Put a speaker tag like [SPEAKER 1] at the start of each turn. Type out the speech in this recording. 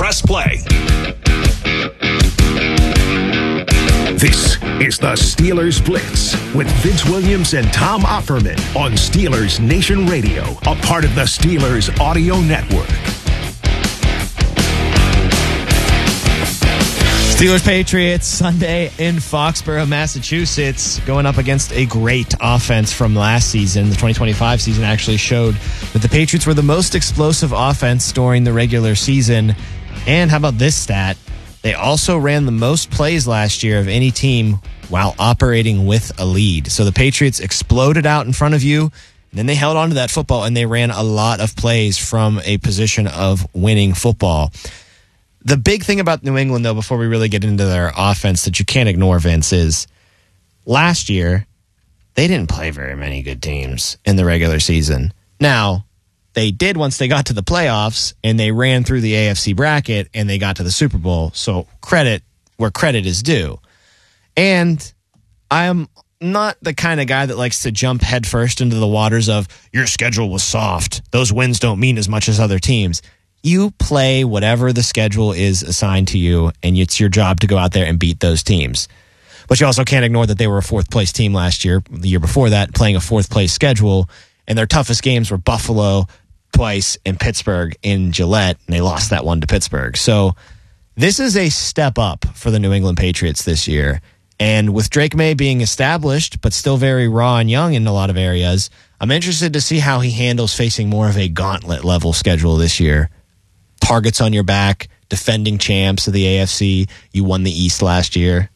[SPEAKER 1] press play. This is the Steelers Blitz with Vince Williams and Tom Opperman on Steelers Nation Radio, a part of the Steelers Audio Network.
[SPEAKER 2] Steelers-Patriots Sunday in Foxborough, Massachusetts, going up against a great offense from last season. The 2025 season actually showed that the Patriots were the most explosive offense during the regular season. And how about this stat? They also ran the most plays last year of any team while operating with a lead. So the Patriots exploded out in front of you, and then they held on to that football, and they ran a lot of plays from a position of winning football. The big thing about New England, though, before we really get into their offense that you can't ignore, Vince, is last year they didn't play very many good teams in the regular season. Now, they did once they got to the playoffs, and they ran through the AFC bracket, and they got to the Super Bowl. So credit where credit is due. And I am not the kind of guy that likes to jump headfirst into the waters of your schedule was soft. Those wins don't mean as much as other teams. You play whatever the schedule is assigned to you, and it's your job to go out there and beat those teams. But you also can't ignore that they were a fourth-place team last year, the year before that, playing a fourth-place schedule, and their toughest games were Buffalo twice and Pittsburgh in Gillette, and they lost that one to Pittsburgh. So this is a step up for the New England Patriots this year. And with Drake May being established, but still very raw and young in a lot of areas, I'm interested to see how he handles facing more of a gauntlet-level schedule this year. Targets on your back, defending champs of the AFC. You won the East last year.